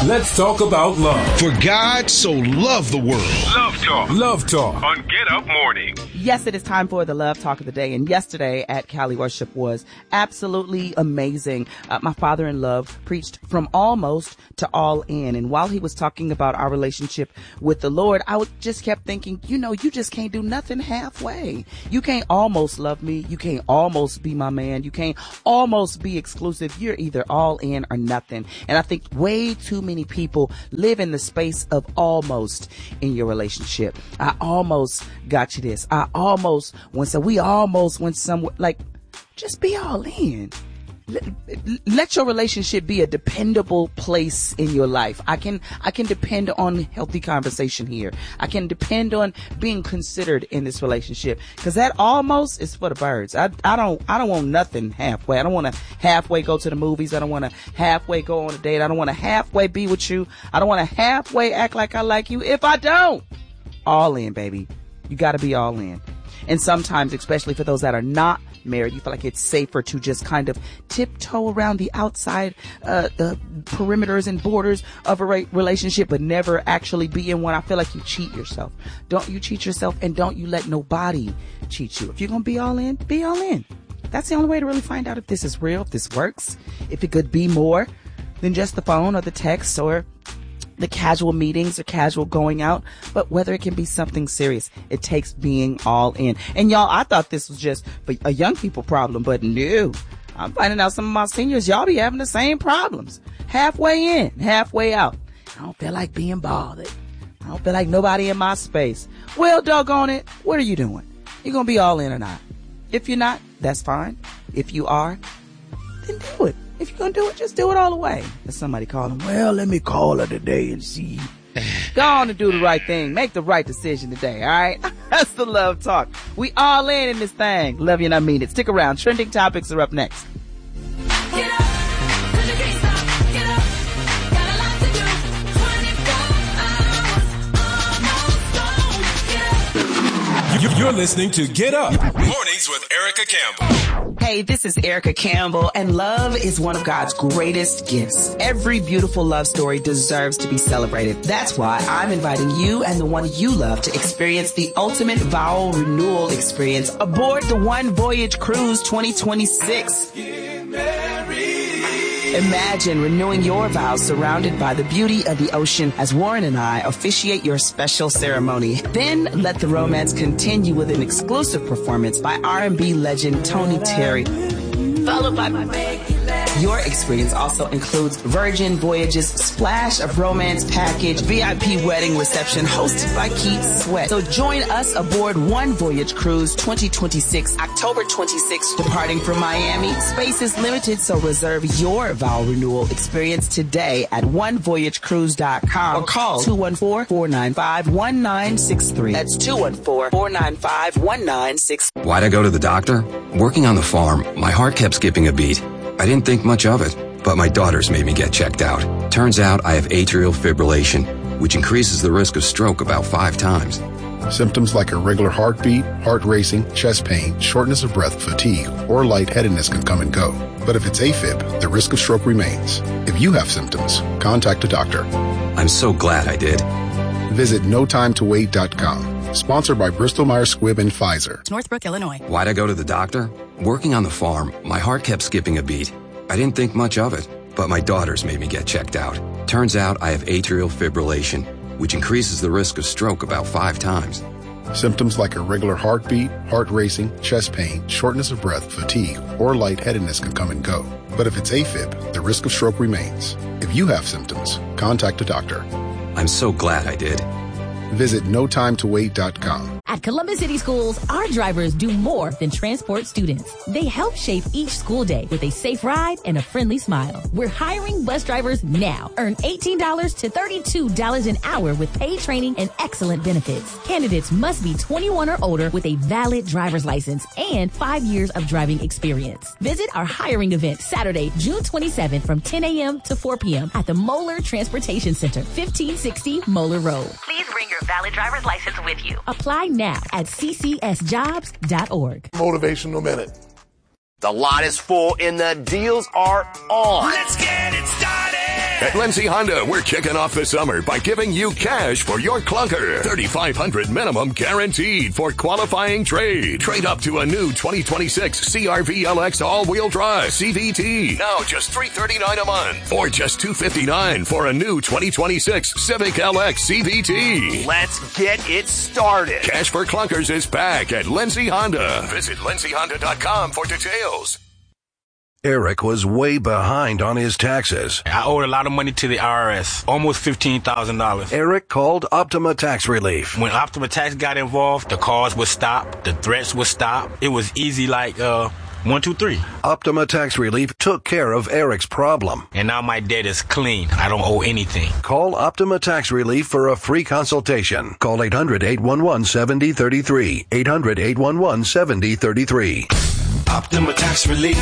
Let's talk about love. For God so loved the world. Love Talk. Love Talk. On Get Up Morning. Yes, it is time for the Love Talk of the Day. And yesterday at Cali Worship was absolutely amazing. My father-in-law preached from almost to all in. And while he was talking about our relationship with the Lord, I just kept thinking, you just can't do nothing halfway. You can't almost love me. You can't almost be my man. You can't almost be exclusive. You're either all in or nothing. And I think way too many people live in the space of almost in your relationship. I almost got you this. We almost went somewhere. Like, just be all in. Let your relationship be a dependable place in your life. I can depend on healthy conversation here. I can depend on being considered in this relationship, because that almost is for the birds. I don't want nothing halfway. I don't want to halfway go to the movies. I don't want to halfway go on a date. I don't want to halfway be with you. I don't want to halfway act like I like you if I don't. All in, baby. You got to be all in. And sometimes, especially for those that are not married, you feel like it's safer to just kind of tiptoe around the outside perimeters and borders of a relationship, but never actually be in one. I feel like you cheat yourself. Don't you cheat yourself, and don't you let nobody cheat you. If you're going to be all in, be all in. That's the only way to really find out if this is real, if this works, if it could be more than just the phone or the text or the casual meetings or casual going out, but whether it can be something serious. It takes being all in. And y'all, I thought this was just a young people problem, but no. I'm finding out some of my seniors, y'all be having the same problems. Halfway in, halfway out. I don't feel like being bothered. I don't feel like nobody in my space. Well, doggone it, what are you doing? You gonna be all in or not? If you're not, that's fine. If you are, then do it. If you're going to do it, just do it all the way. There's somebody calling, well, let me call her today and see. Go on and do the right thing. Make the right decision today, all right? That's the Love Talk. We all in this thing. Love you and I mean it. Stick around. Trending topics are up next. Get up, 'cause you can't stop. Get up, got a lot to do. 24 hours, almost gone. Get up. You're listening to Get Up. Mornings with Erica Campbell. Hey, this is Erica Campbell, and love is one of God's greatest gifts. Every beautiful love story deserves to be celebrated. That's why I'm inviting you and the one you love to experience the ultimate vow renewal experience aboard the One Voyage Cruise 2026. Imagine renewing your vows surrounded by the beauty of the ocean as Warren and I officiate your special ceremony. Then let the romance continue with an exclusive performance by R&B legend Tony Terry, followed by your experience also includes Virgin Voyages Splash of Romance Package, VIP wedding reception hosted by Keith Sweat. So join us aboard One Voyage Cruise 2026, October 26th, departing from Miami. Space is limited, so reserve your vow renewal experience today at onevoyagecruise.com or call 214-495-1963. That's 214-495-1963. Why'd I go to the doctor? Working on the farm, my heart kept skipping a beat. I didn't think much of it, but my daughters made me get checked out. Turns out I have atrial fibrillation, which increases the risk of stroke about 5 times. Symptoms like irregular heartbeat, heart racing, chest pain, shortness of breath, fatigue, or lightheadedness can come and go. But if it's AFib, the risk of stroke remains. If you have symptoms, contact a doctor. I'm so glad I did. Visit notimetowait.com. Sponsored by Bristol Myers Squibb and Pfizer. Northbrook, Illinois. Why'd I go to the doctor? Working on the farm, my heart kept skipping a beat. I didn't think much of it, but my daughters made me get checked out. Turns out I have atrial fibrillation, which increases the risk of stroke about 5 times. Symptoms like irregular heartbeat, heart racing, chest pain, shortness of breath, fatigue, or lightheadedness can come and go. But if it's AFib, the risk of stroke remains. If you have symptoms, contact a doctor. I'm so glad I did. Visit notimetowait.com. At Columbus City Schools, our drivers do more than transport students. They help shape each school day with a safe ride and a friendly smile. We're hiring bus drivers now. Earn $18 to $32 an hour with paid training and excellent benefits. Candidates must be 21 or older with a valid driver's license and 5 years of driving experience. Visit our hiring event Saturday, June 27th from 10 a.m. to 4 p.m. at the Moeller Transportation Center, 1560 Moeller Road. Please bring your valid driver's license with you. Apply now at ccsjobs.org. Motivational Minute. The lot is full and the deals are on. Let's get it started. At Lindsay Honda, we're kicking off the summer by giving you cash for your clunker. $3,500 minimum guaranteed for qualifying trade. Trade up to a new 2026 CR-V LX all-wheel drive CVT. Now just $339 a month. Or just $259 for a new 2026 Civic LX CVT. Let's get it started. Cash for clunkers is back at Lindsay Honda. Visit lindsayhonda.com for details. Eric was way behind on his taxes. I owed a lot of money to the IRS, almost $15,000. Eric called Optima Tax Relief. When Optima Tax got involved, the calls would stop, the threats would stop. It was easy like 1, 2, 3. Optima Tax Relief took care of Eric's problem. And now my debt is clean. I don't owe anything. Call Optima Tax Relief for a free consultation. Call 800-811-7033. 800-811-7033. Optima Tax Relief.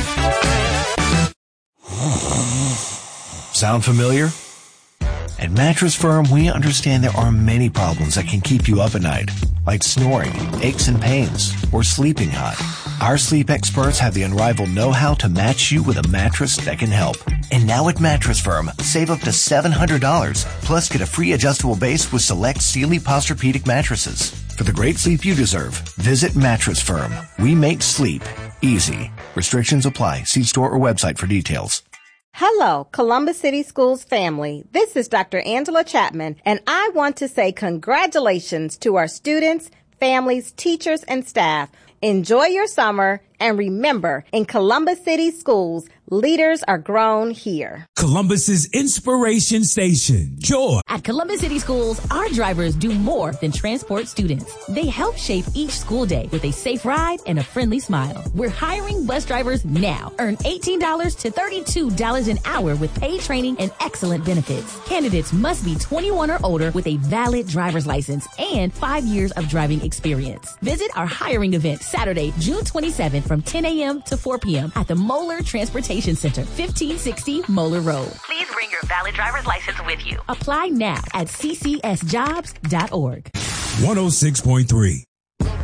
Sound familiar? At Mattress Firm, we understand there are many problems that can keep you up at night, like snoring, aches and pains, or sleeping hot. Our sleep experts have the unrivaled know-how to match you with a mattress that can help. And now at Mattress Firm, save up to $700, plus get a free adjustable base with select Sealy Posturepedic mattresses. For the great sleep you deserve, visit Mattress Firm. We make sleep easy. Restrictions apply. See store or website for details. Hello, Columbus City Schools family. This is Dr. Angela Chapman, and I want to say congratulations to our students, families, teachers, and staff. Enjoy your summer, and remember, in Columbus City Schools, leaders are grown here. Columbus's Inspiration Station. Joy. At Columbus City Schools, our drivers do more than transport students. They help shape each school day with a safe ride and a friendly smile. We're hiring bus drivers now. Earn $18 to $32 an hour with paid training and excellent benefits. Candidates must be 21 or older with a valid driver's license and 5 years of driving experience. Visit our hiring event Saturday, June 27th from 10 a.m. to 4 p.m. at the Moeller Transportation Center, 1560 Moeller Road. Please bring your valid driver's license with you. Apply now at ccsjobs.org. 106.3